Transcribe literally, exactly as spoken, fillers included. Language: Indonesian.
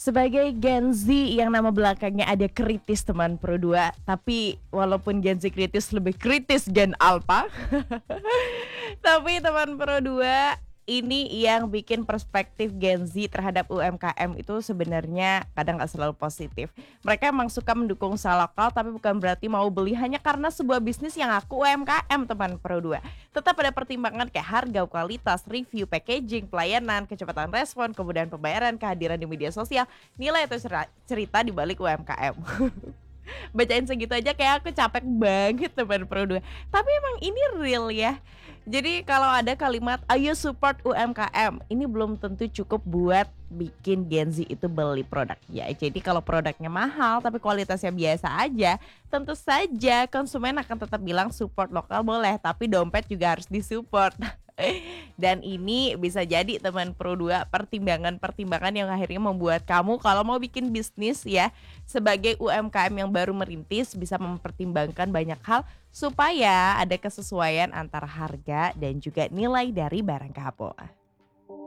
Sebagai Gen Z yang nama belakangnya ada kritis teman Pro dua, tapi walaupun Gen Z kritis lebih kritis Gen Alpha. Tapi teman Pro dua, ini yang bikin perspektif Gen Z terhadap U M K M itu sebenarnya kadang nggak selalu positif. Mereka emang suka mendukung usaha lokal tapi bukan berarti mau beli hanya karena sebuah bisnis yang aku U M K M teman Pro dua. Tetap ada pertimbangan kayak harga, kualitas, review, packaging, pelayanan, kecepatan respon, kemudahan pembayaran, kehadiran di media sosial, nilai atau cera- cerita di balik U M K M. Bacain segitu aja kayak aku capek banget teman Pro dua. Tapi emang ini real ya. Jadi kalau ada kalimat ayo support U M K M, ini belum tentu cukup buat bikin Gen Z itu beli produk ya. Jadi kalau produknya mahal tapi kualitasnya biasa aja, tentu saja konsumen akan tetap bilang support lokal boleh, tapi dompet juga harus disupport. Dan ini bisa jadi teman Pro dua pertimbangan-pertimbangan yang akhirnya membuat kamu kalau mau bikin bisnis ya sebagai U M K M yang baru merintis bisa mempertimbangkan banyak hal supaya ada kesesuaian antara harga dan juga nilai dari barang kamu.